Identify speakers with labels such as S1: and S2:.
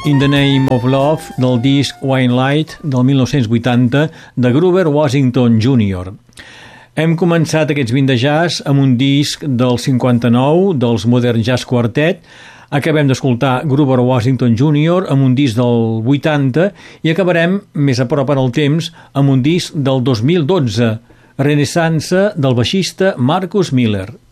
S1: In the Name of Love del disc Wine Light del 1980 de Grover Washington Jr. Hem començat aquests 20 de jazz amb un disc del 59 dels Modern Jazz Quartet. Acabem d'escoltar Grover Washington Jr. amb un disc del 80 i acabarem més a prop en el temps amb un disc del 2012, Renaissance del baixista Marcus Miller.